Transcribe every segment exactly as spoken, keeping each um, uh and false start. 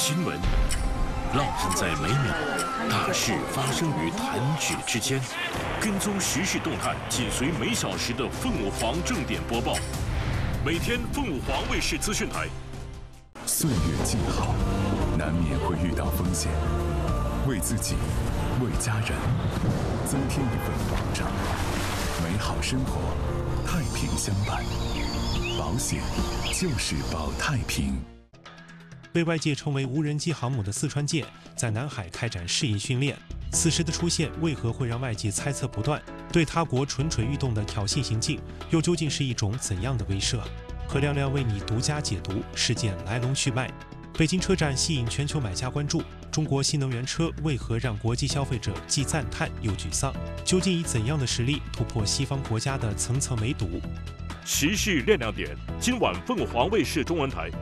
新闻浪漫在每秒，大事发生于弹指之间。跟踪时事动态，紧随每小时的凤舞凰正点播报。每天凤舞凰卫视资讯台。 岁月静好，难免会遇到风险，为自己，为家人，增添一份保障。美好生活，太平相伴。保险就是保太平。 被外界称为无人机航母的四川舰在南海开展试验训练，此时的出现为何会让外界猜测不断？对他国蠢蠢欲动的挑衅行径，又究竟是一种怎样的威慑？何亮亮为你独家解读事件来龙去脉。北京车展吸引全球买家关注，中国新能源车为何让国际消费者既赞叹又沮丧？究竟以怎样的实力突破西方国家的层层围堵？ 时事亮亮点，今晚凤舞凰卫视中文台。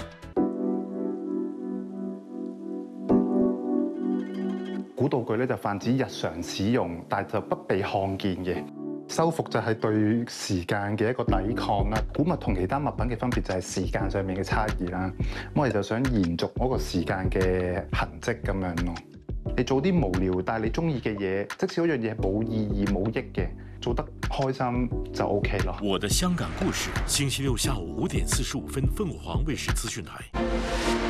古道具咧就泛指日常使用，但就不被看見嘅。修復就係對時間嘅一個抵抗啦。古物同其他物品嘅分別就係時間上面嘅差異啦。咁我哋就想延續嗰個時間嘅痕跡咁樣咯。你做啲無聊但係你中意嘅嘢，即使嗰樣嘢冇意義冇益嘅，做得開心就 OK 咯。 我的香港故事，星期六下午五點四十五分，鳳舞凰衛視資訊台。